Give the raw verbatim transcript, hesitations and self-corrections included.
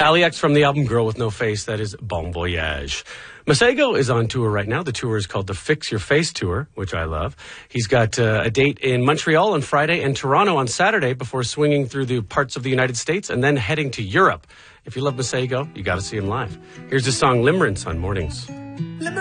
Ali X from the album Girl with No Face, that is Bon Voyage. Masego is on tour right now. The tour is called the Fix Your Face Tour, which I love. He's got uh, a date in Montreal on Friday and Toronto on Saturday before swinging through the parts of the United States and then heading to Europe. If you love Masego, you got to see him live. Here's the song Limerence on Mornings.